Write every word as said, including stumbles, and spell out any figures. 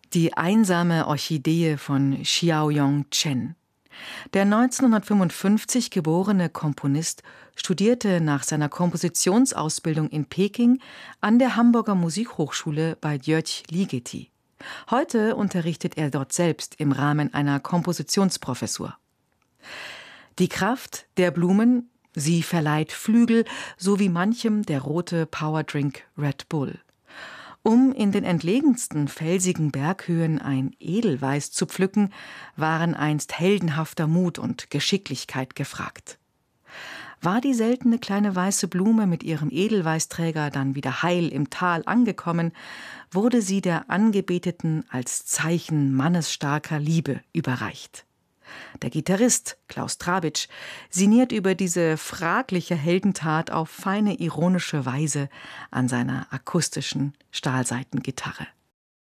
Die einsame Orchidee von Xiaoyong Chen. Der neunzehnhundertfünfundfünfzig geborene Komponist studierte nach seiner Kompositionsausbildung in Peking an der Hamburger Musikhochschule bei György Ligeti. Heute unterrichtet er dort selbst im Rahmen einer Kompositionsprofessur. Die Kraft der Blumen, sie verleiht Flügel, so wie manchem der rote Powerdrink Red Bull. Um in den entlegensten felsigen Berghöhen ein Edelweiß zu pflücken, waren einst heldenhafter Mut und Geschicklichkeit gefragt. War die seltene kleine weiße Blume mit ihrem Edelweißträger dann wieder heil im Tal angekommen, wurde sie der Angebeteten als Zeichen mannesstarker Liebe überreicht. Der Gitarrist Klaus Trabitsch sinniert über diese fragliche Heldentat auf feine ironische Weise an seiner akustischen Stahlsaitengitarre.